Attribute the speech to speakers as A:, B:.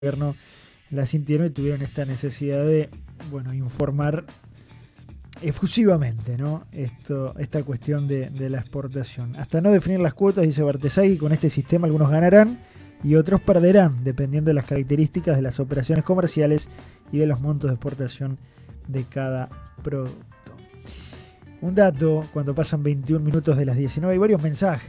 A: gobierno la sintieron y tuvieron esta necesidad de, informar efusivamente, ¿no? Esta cuestión de la exportación. Hasta no definir las cuotas, dice Bartesagui, con este sistema algunos ganarán y otros perderán, dependiendo de las características de las operaciones comerciales y de los montos de exportación de cada producto. Un dato, cuando pasan 21 minutos de las 19, hay varios mensajes